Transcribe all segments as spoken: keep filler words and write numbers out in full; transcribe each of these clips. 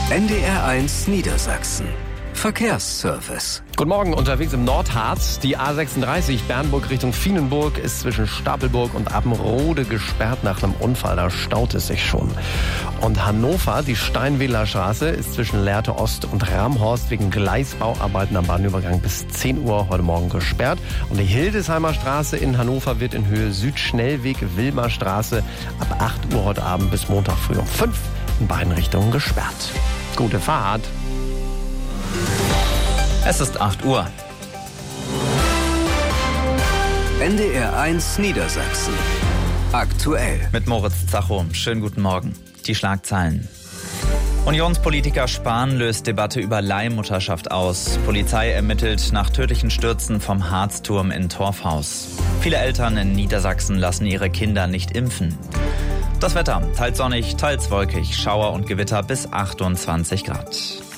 N D R eins Niedersachsen. Verkehrsservice. Guten Morgen, unterwegs im Nordharz. Die A sechsunddreißig Bernburg Richtung Vienenburg ist zwischen Stapelburg und Appenrode gesperrt nach einem Unfall. Da staut es sich schon. Und Hannover, die Steinwedler Straße, ist zwischen Lehrte Ost und Ramhorst wegen Gleisbauarbeiten am Bahnübergang bis zehn Uhr heute Morgen gesperrt. Und die Hildesheimer Straße in Hannover wird in Höhe Südschnellweg Wilmerstraße ab acht Uhr heute Abend bis Montag früh um fünf in beiden Richtungen gesperrt. Gute Fahrt. Es ist acht Uhr. N D R eins Niedersachsen. Aktuell. Mit Moritz Zacho. Schönen guten Morgen. Die Schlagzeilen. Unionspolitiker Spahn löst Debatte über Leihmutterschaft aus. Polizei ermittelt nach tödlichen Stürzen vom Harzturm in Torfhaus. Viele Eltern in Niedersachsen lassen ihre Kinder nicht impfen. Das Wetter, teils sonnig, teils wolkig, Schauer und Gewitter bis achtundzwanzig Grad.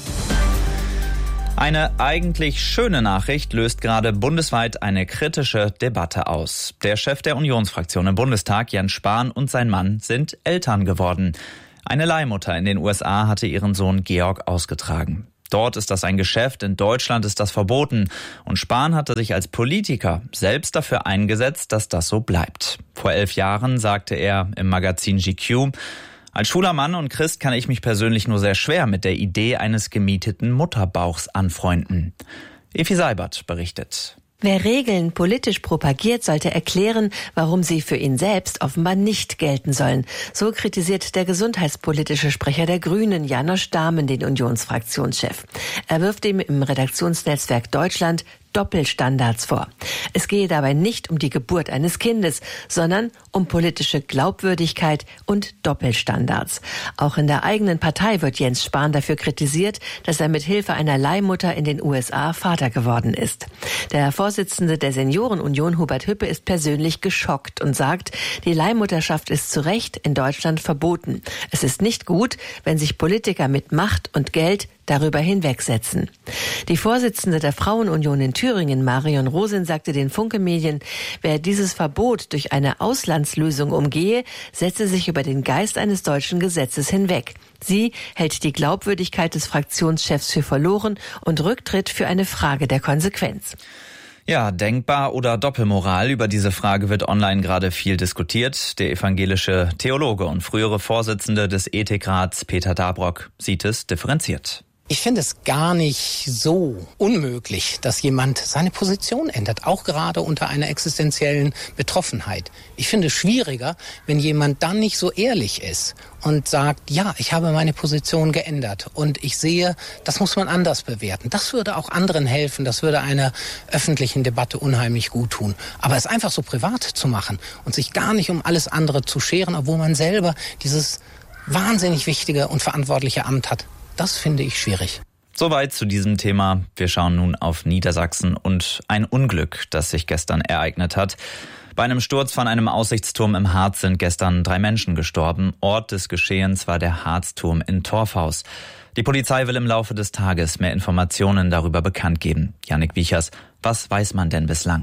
Eine eigentlich schöne Nachricht löst gerade bundesweit eine kritische Debatte aus. Der Chef der Unionsfraktion im Bundestag, Jens Spahn, und sein Mann sind Eltern geworden. Eine Leihmutter in den U S A hatte ihren Sohn Georg ausgetragen. Dort ist das ein Geschäft, in Deutschland ist das verboten. Und Spahn hatte sich als Politiker selbst dafür eingesetzt, dass das so bleibt. Vor elf Jahren sagte er im Magazin G Q: Als schwuler Mann und Christ kann ich mich persönlich nur sehr schwer mit der Idee eines gemieteten Mutterbauchs anfreunden. Evi Seibert berichtet. Wer Regeln politisch propagiert, sollte erklären, warum sie für ihn selbst offenbar nicht gelten sollen. So kritisiert der gesundheitspolitische Sprecher der Grünen, Janosch Dahmen, den Unionsfraktionschef. Er wirft ihm im Redaktionsnetzwerk Deutschland Doppelstandards vor. Es gehe dabei nicht um die Geburt eines Kindes, sondern um politische Glaubwürdigkeit und Doppelstandards. Auch in der eigenen Partei wird Jens Spahn dafür kritisiert, dass er mit Hilfe einer Leihmutter in den U S A Vater geworden ist. Der Vorsitzende der Seniorenunion, Hubert Hüppe, ist persönlich geschockt und sagt, die Leihmutterschaft ist zu Recht in Deutschland verboten. Es ist nicht gut, wenn sich Politiker mit Macht und Geld darüber hinwegsetzen. Die Vorsitzende der Frauenunion in Thüringen, Marion Rosin, sagte den Funke-Medien, wer dieses Verbot durch eine Auslandslösung umgehe, setze sich über den Geist eines deutschen Gesetzes hinweg. Sie hält die Glaubwürdigkeit des Fraktionschefs für verloren und Rücktritt für eine Frage der Konsequenz. Ja, denkbar oder Doppelmoral? Über diese Frage wird online gerade viel diskutiert. Der evangelische Theologe und frühere Vorsitzende des Ethikrats, Peter Dabrock, sieht es differenziert. Ich finde es gar nicht so unmöglich, dass jemand seine Position ändert, auch gerade unter einer existenziellen Betroffenheit. Ich finde es schwieriger, wenn jemand dann nicht so ehrlich ist und sagt, ja, ich habe meine Position geändert und ich sehe, das muss man anders bewerten. Das würde auch anderen helfen, das würde einer öffentlichen Debatte unheimlich gut tun. Aber es einfach so privat zu machen und sich gar nicht um alles andere zu scheren, obwohl man selber dieses wahnsinnig wichtige und verantwortliche Amt hat, das finde ich schwierig. Soweit zu diesem Thema. Wir schauen nun auf Niedersachsen und ein Unglück, das sich gestern ereignet hat. Bei einem Sturz von einem Aussichtsturm im Harz sind gestern drei Menschen gestorben. Ort des Geschehens war der Harzturm in Torfhaus. Die Polizei will im Laufe des Tages mehr Informationen darüber bekannt geben. Jannik Wiechers, was weiß man denn bislang?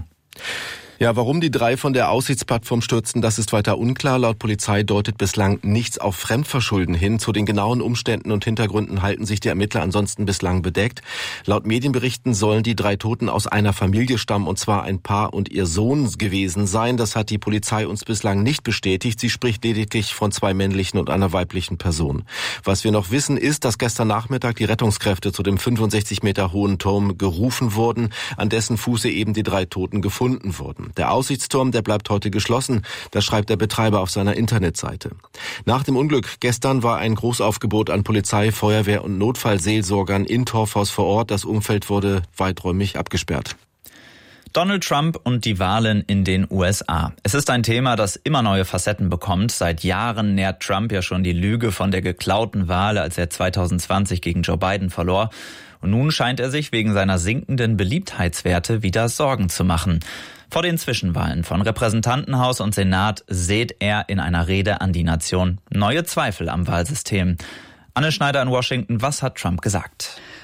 Ja, warum die drei von der Aussichtsplattform stürzten, das ist weiter unklar. Laut Polizei deutet bislang nichts auf Fremdverschulden hin. Zu den genauen Umständen und Hintergründen halten sich die Ermittler ansonsten bislang bedeckt. Laut Medienberichten sollen die drei Toten aus einer Familie stammen, und zwar ein Paar und ihr Sohn gewesen sein. Das hat die Polizei uns bislang nicht bestätigt. Sie spricht lediglich von zwei männlichen und einer weiblichen Person. Was wir noch wissen, ist, dass gestern Nachmittag die Rettungskräfte zu dem fünfundsechzig Meter hohen Turm gerufen wurden, an dessen Fuße eben die drei Toten gefunden wurden. Der Aussichtsturm, der bleibt heute geschlossen, das schreibt der Betreiber auf seiner Internetseite. Nach dem Unglück gestern war ein Großaufgebot an Polizei, Feuerwehr und Notfallseelsorgern in Torfhaus vor Ort. Das Umfeld wurde weiträumig abgesperrt. Donald Trump und die Wahlen in den U S A. Es ist ein Thema, das immer neue Facetten bekommt. Seit Jahren nährt Trump ja schon die Lüge von der geklauten Wahl, als er zwanzig zwanzig gegen Joe Biden verlor. Und nun scheint er sich wegen seiner sinkenden Beliebtheitswerte wieder Sorgen zu machen. Vor den Zwischenwahlen von Repräsentantenhaus und Senat sät er in einer Rede an die Nation neue Zweifel am Wahlsystem. Anne Schneider in Washington, was hat Trump gesagt?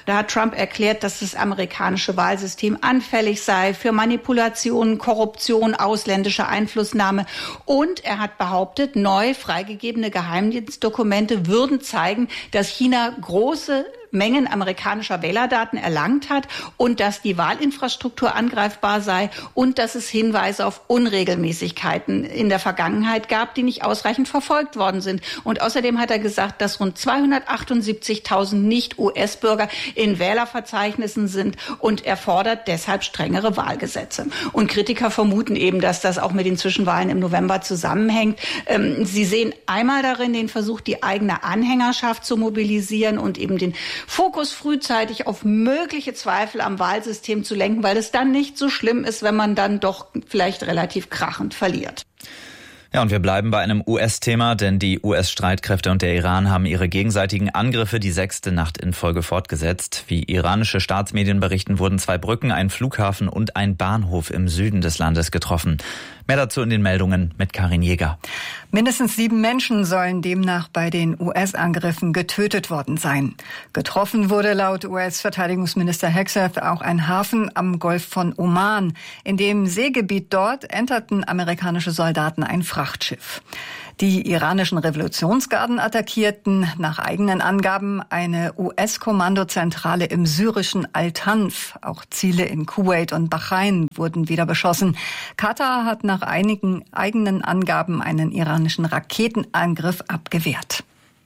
Da hat Trump erklärt, dass das amerikanische Wahlsystem anfällig sei für Manipulationen, Korruption, ausländische Einflussnahme. Und er hat behauptet, neu freigegebene Geheimdienstdokumente würden zeigen, dass China große Mengen amerikanischer Wählerdaten erlangt hat und dass die Wahlinfrastruktur angreifbar sei und dass es Hinweise auf Unregelmäßigkeiten in der Vergangenheit gab, die nicht ausreichend verfolgt worden sind. Und außerdem hat er gesagt, dass rund zweihundertachtundsiebzigtausend Nicht-U S-Bürger in Wählerverzeichnissen sind und er fordert deshalb strengere Wahlgesetze. Und Kritiker vermuten eben, dass das auch mit den Zwischenwahlen im November zusammenhängt. Sie sehen einmal darin den Versuch, die eigene Anhängerschaft zu mobilisieren und eben den Fokus frühzeitig auf mögliche Zweifel am Wahlsystem zu lenken, weil es dann nicht so schlimm ist, wenn man dann doch vielleicht relativ krachend verliert. Ja, und wir bleiben bei einem U S-Thema, denn die U S-Streitkräfte und der Iran haben ihre gegenseitigen Angriffe die sechste Nacht in Folge fortgesetzt. Wie iranische Staatsmedien berichten, wurden zwei Brücken, ein Flughafen und ein Bahnhof im Süden des Landes getroffen. Mehr dazu in den Meldungen mit Karin Jäger. Mindestens sieben Menschen sollen demnach bei den U S-Angriffen getötet worden sein. Getroffen wurde laut U S-Verteidigungsminister Hegseth auch ein Hafen am Golf von Oman. In dem Seegebiet dort enterten amerikanische Soldaten ein Frachtschiff. Die iranischen Revolutionsgarden attackierten nach eigenen Angaben eine U S-Kommandozentrale im syrischen Al-Tanf. Auch Ziele in Kuwait und Bahrain wurden wieder beschossen. Katar hat nach einigen eigenen Angaben einen iranischen Raketenangriff abgewehrt.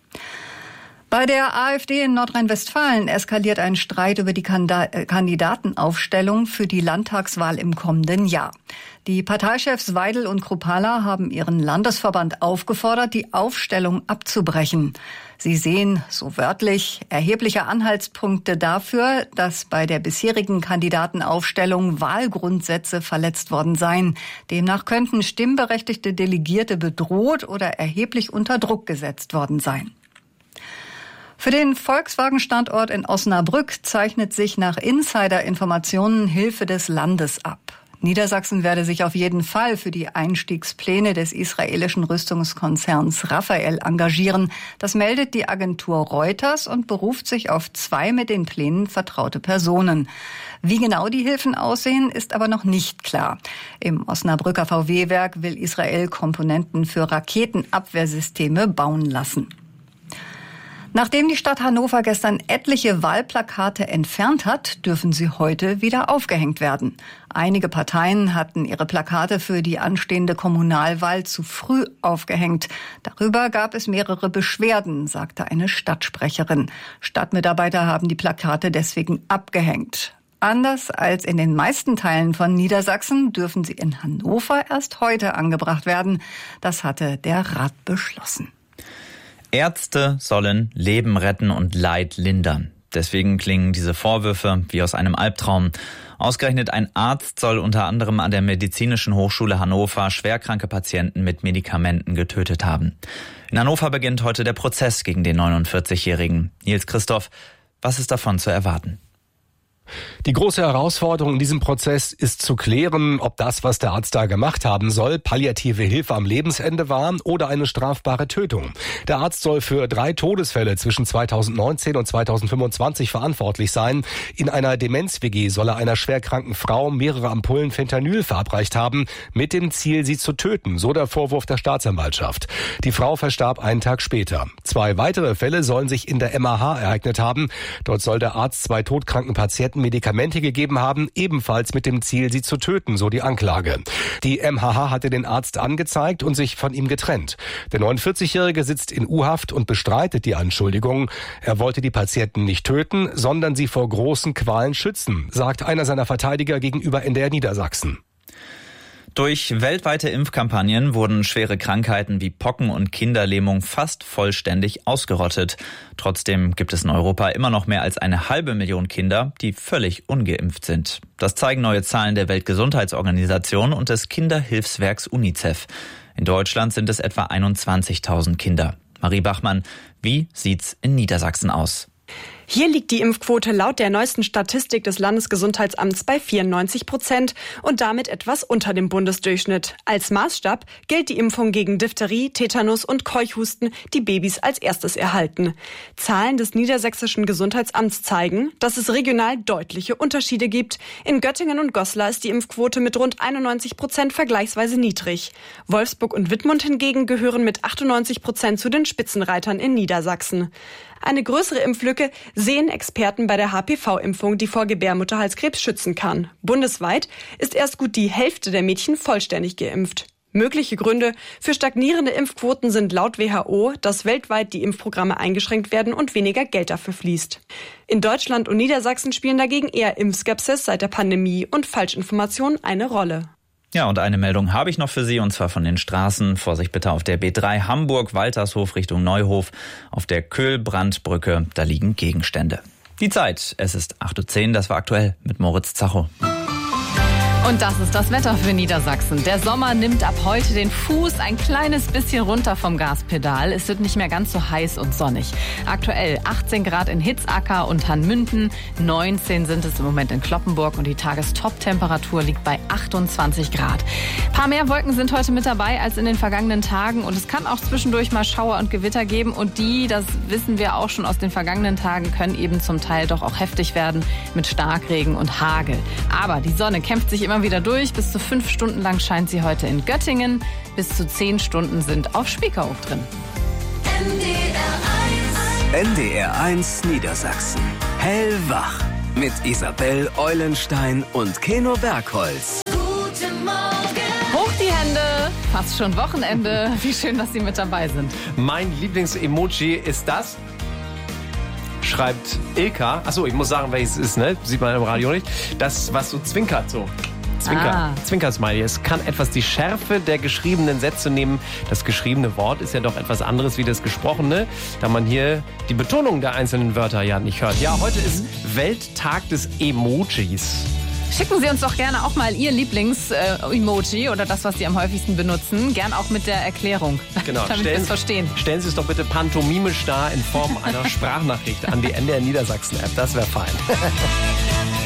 Bei der AfD in Nordrhein-Westfalen eskaliert ein Streit über die Kandidatenaufstellung für die Landtagswahl im kommenden Jahr. Die Parteichefs Weidel und Kruppalla haben ihren Landesverband aufgefordert, die Aufstellung abzubrechen. Sie sehen, so wörtlich, erhebliche Anhaltspunkte dafür, dass bei der bisherigen Kandidatenaufstellung Wahlgrundsätze verletzt worden seien. Demnach könnten stimmberechtigte Delegierte bedroht oder erheblich unter Druck gesetzt worden sein. Für den Volkswagen-Standort in Osnabrück zeichnet sich nach Insider-Informationen Hilfe des Landes ab. Niedersachsen werde sich auf jeden Fall für die Einstiegspläne des israelischen Rüstungskonzerns Rafael engagieren. Das meldet die Agentur Reuters und beruft sich auf zwei mit den Plänen vertraute Personen. Wie genau die Hilfen aussehen, ist aber noch nicht klar. Im Osnabrücker V W-Werk will Israel Komponenten für Raketenabwehrsysteme bauen lassen. Nachdem die Stadt Hannover gestern etliche Wahlplakate entfernt hat, dürfen sie heute wieder aufgehängt werden. Einige Parteien hatten ihre Plakate für die anstehende Kommunalwahl zu früh aufgehängt. Darüber gab es mehrere Beschwerden, sagte eine Stadtsprecherin. Stadtmitarbeiter haben die Plakate deswegen abgehängt. Anders als in den meisten Teilen von Niedersachsen dürfen sie in Hannover erst heute angebracht werden. Das hatte der Rat beschlossen. Ärzte sollen Leben retten und Leid lindern. Deswegen klingen diese Vorwürfe wie aus einem Albtraum. Ausgerechnet ein Arzt soll unter anderem an der Medizinischen Hochschule Hannover schwerkranke Patienten mit Medikamenten getötet haben. In Hannover beginnt heute der Prozess gegen den neunundvierzigjährigen. Nils Christoph, was ist davon zu erwarten? Die große Herausforderung in diesem Prozess ist zu klären, ob das, was der Arzt da gemacht haben soll, palliative Hilfe am Lebensende war oder eine strafbare Tötung. Der Arzt soll für drei Todesfälle zwischen zweitausendneunzehn und zweitausendfünfundzwanzig verantwortlich sein. In einer Demenz-W G soll er einer schwerkranken Frau mehrere Ampullen Fentanyl verabreicht haben, mit dem Ziel, sie zu töten, so der Vorwurf der Staatsanwaltschaft. Die Frau verstarb einen Tag später. Zwei weitere Fälle sollen sich in der M A H ereignet haben. Dort soll der Arzt zwei todkranken Patienten Medikamente gegeben haben, ebenfalls mit dem Ziel, sie zu töten, so die Anklage. Die M H H hatte den Arzt angezeigt und sich von ihm getrennt. Der neunundvierzigjährige sitzt in U-Haft und bestreitet die Anschuldigungen. Er wollte die Patienten nicht töten, sondern sie vor großen Qualen schützen, sagt einer seiner Verteidiger gegenüber N D R Niedersachsen. Durch weltweite Impfkampagnen wurden schwere Krankheiten wie Pocken und Kinderlähmung fast vollständig ausgerottet. Trotzdem gibt es in Europa immer noch mehr als eine halbe Million Kinder, die völlig ungeimpft sind. Das zeigen neue Zahlen der Weltgesundheitsorganisation und des Kinderhilfswerks UNICEF. In Deutschland sind es etwa einundzwanzigtausend Kinder. Marie Bachmann, wie sieht's in Niedersachsen aus? Hier liegt die Impfquote laut der neuesten Statistik des Landesgesundheitsamts bei vierundneunzig Prozent und damit etwas unter dem Bundesdurchschnitt. Als Maßstab gilt die Impfung gegen Diphtherie, Tetanus und Keuchhusten, die Babys als erstes erhalten. Zahlen des Niedersächsischen Gesundheitsamts zeigen, dass es regional deutliche Unterschiede gibt. In Göttingen und Goslar ist die Impfquote mit rund einundneunzig Prozent vergleichsweise niedrig. Wolfsburg und Wittmund hingegen gehören mit achtundneunzig Prozent zu den Spitzenreitern in Niedersachsen. Eine größere Impflücke sehen Experten bei der H P V-Impfung, die vor Gebärmutterhalskrebs schützen kann. Bundesweit ist erst gut die Hälfte der Mädchen vollständig geimpft. Mögliche Gründe für stagnierende Impfquoten sind laut W H O, dass weltweit die Impfprogramme eingeschränkt werden und weniger Geld dafür fließt. In Deutschland und Niedersachsen spielen dagegen eher Impfskepsis seit der Pandemie und Falschinformationen eine Rolle. Ja, und eine Meldung habe ich noch für Sie, und zwar von den Straßen. Vorsicht bitte auf der B drei Hamburg-Waltershof Richtung Neuhof. Auf der Köhl-Brandbrücke, da liegen Gegenstände. Die Zeit, es ist acht Uhr zehn, das war aktuell mit Moritz Zacho. Und das ist das Wetter für Niedersachsen. Der Sommer nimmt ab heute den Fuß ein kleines bisschen runter vom Gaspedal. Es wird nicht mehr ganz so heiß und sonnig. Aktuell achtzehn Grad in Hitzacker und Hanmünden, neunzehn sind es im Moment in Cloppenburg und die Tagestop-Temperatur liegt bei achtundzwanzig Grad. Ein paar mehr Wolken sind heute mit dabei als in den vergangenen Tagen und es kann auch zwischendurch mal Schauer und Gewitter geben und die, das wissen wir auch schon aus den vergangenen Tagen, können eben zum Teil doch auch heftig werden mit Starkregen und Hagel. Aber die Sonne kämpft sich immer wieder durch. Bis zu fünf Stunden lang scheint sie heute in Göttingen. Bis zu zehn Stunden sind auf Spiekeroog drin. N D R eins Niedersachsen. Hellwach. Mit Isabel Eulenstein und Keno Bergholz. Guten Morgen. Hoch die Hände. Fast schon Wochenende. Wie schön, dass Sie mit dabei sind. Mein Lieblings-Emoji ist das. Schreibt Ilka. Achso, ich muss sagen, welches es ist, ne? Sieht man im Radio nicht. Das, was so zwinkert so. Zwinker, ah. Zwinker-Smiley. Es kann etwas die Schärfe der geschriebenen Sätze nehmen. Das geschriebene Wort ist ja doch etwas anderes wie das gesprochene, da man hier die Betonung der einzelnen Wörter ja nicht hört. Ja, heute ist Welttag des Emojis. Schicken Sie uns doch gerne auch mal Ihr Lieblings-Emoji oder das, was Sie am häufigsten benutzen. Gern auch mit der Erklärung, genau. damit wir es verstehen. Stellen Sie es doch bitte pantomimisch dar in Form einer Sprachnachricht an die N D R Niedersachsen-App. Das wäre fein.